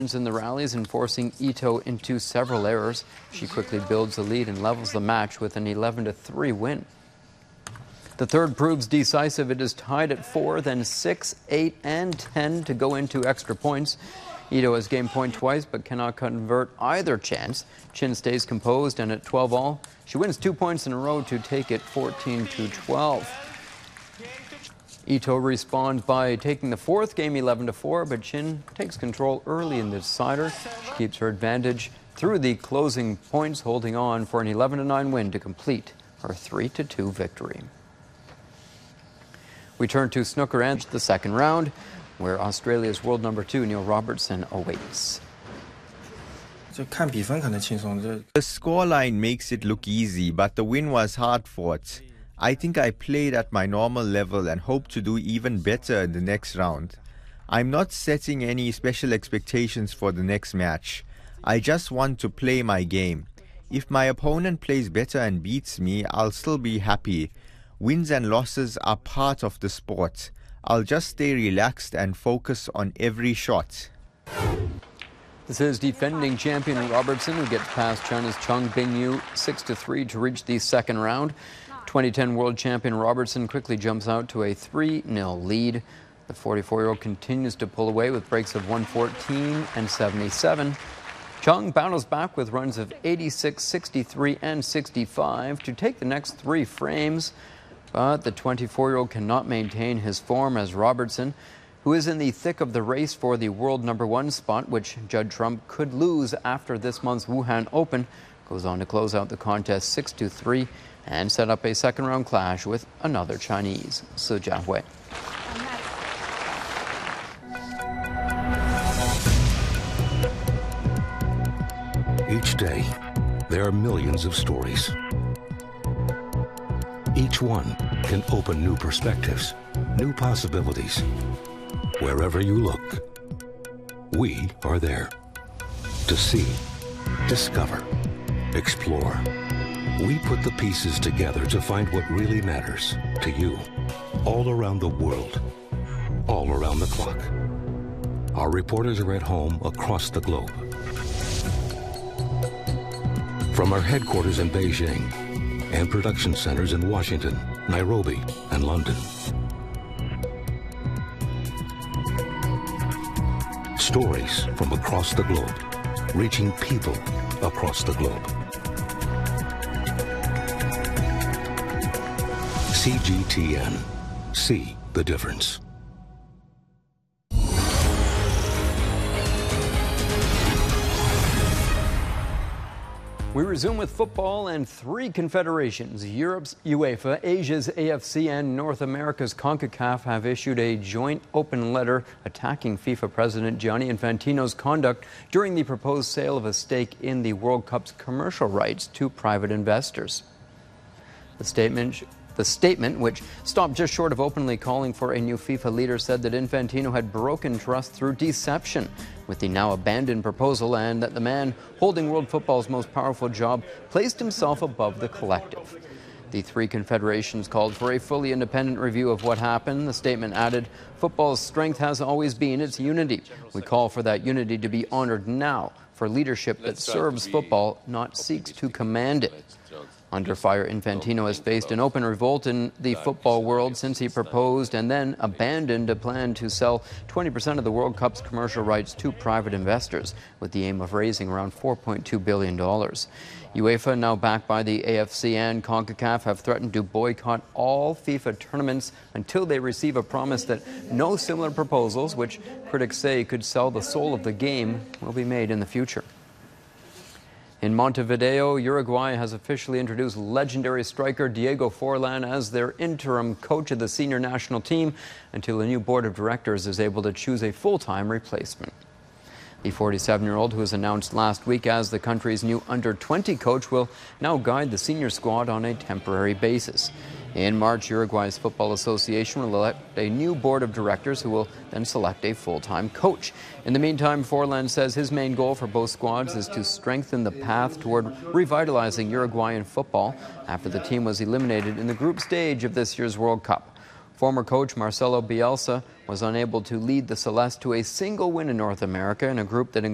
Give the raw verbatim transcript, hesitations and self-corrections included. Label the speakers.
Speaker 1: in the rallies and forcing Ito into several errors. She quickly builds a lead and levels the match with an eleven to three win. The third proves decisive. It is tied at four, then six, eight, and ten to go into extra points. Ito has game point twice but cannot convert either chance. Chin stays composed, and at twelve all, she wins two points in a row to take it fourteen to twelve. Ito responds by taking the fourth game eleven to four, but Chin takes control early in the decider. She keeps her advantage through the closing points, holding on for an eleven to nine win to complete her three to two victory. We turn to snooker and the second round, where Australia's world number two, Neil Robertson, awaits.
Speaker 2: The scoreline makes it look easy, but the win was hard-fought. I think I played at my normal level and hope to do even better in the next round. I'm not setting any special expectations for the next match. I just want to play my game. If my opponent plays better and beats me, I'll still be happy. Wins and losses are part of the sport. I'll just stay relaxed and focus on every shot.
Speaker 1: This is defending champion Robertson, who gets past China's Cheng Bingyu six to three to reach the second round. twenty ten world champion Robertson quickly jumps out to a three nil lead. The forty-four-year-old continues to pull away with breaks of one fourteen and seventy-seven. Cheng battles back with runs of eighty-six, sixty-three, and sixty-five to take the next three frames. But the twenty-four-year-old cannot maintain his form as Robertson, who is in the thick of the race for the world number one spot, which Judd Trump could lose after this month's Wuhan Open, goes on to close out the contest six to three and set up a second-round clash with another Chinese, Su Jiahui.
Speaker 3: Each day, there are millions of stories. Each one can open new perspectives, new possibilities. Wherever you look, we are there to see, discover, explore. We put the pieces together to find what really matters to you, all around the world, all around the clock. Our reporters are at home across the globe. From our headquarters in Beijing and production centers in Washington, Nairobi, and London. Stories from across the globe, reaching people across the globe. C G T N. See the difference.
Speaker 1: We resume with football, and three confederations, Europe's UEFA, Asia's A F C, and North America's CONCACAF, have issued a joint open letter attacking FIFA President Gianni Infantino's conduct during the proposed sale of a stake in the World Cup's commercial rights to private investors. The statement The statement, which stopped just short of openly calling for a new FIFA leader, said that Infantino had broken trust through deception with the now abandoned proposal, and that the man holding world football's most powerful job placed himself above the collective. The three confederations called for a fully independent review of what happened. The statement added, "Football's strength has always been its unity. We call for that unity to be honored now, for leadership that serves football, not seeks to command it." Under fire, Infantino has faced an open revolt in the football world since he proposed and then abandoned a plan to sell twenty percent of the World Cup's commercial rights to private investors, with the aim of raising around four point two billion dollars. UEFA, now backed by the A F C and CONCACAF, have threatened to boycott all FIFA tournaments until they receive a promise that no similar proposals, which critics say could sell the soul of the game, will be made in the future. In Montevideo, Uruguay has officially introduced legendary striker Diego Forlan as their interim coach of the senior national team until a new board of directors is able to choose a full-time replacement. The forty-seven-year-old, who was announced last week as the country's new under twenty coach, will now guide the senior squad on a temporary basis. In March, Uruguay's Football Association will elect a new board of directors who will then select a full-time coach. In the meantime, Forlan says his main goal for both squads is to strengthen the path toward revitalizing Uruguayan football after the team was eliminated in the group stage of this year's World Cup. Former coach Marcelo Bielsa was unable to lead the Celeste to a single win in North America in a group that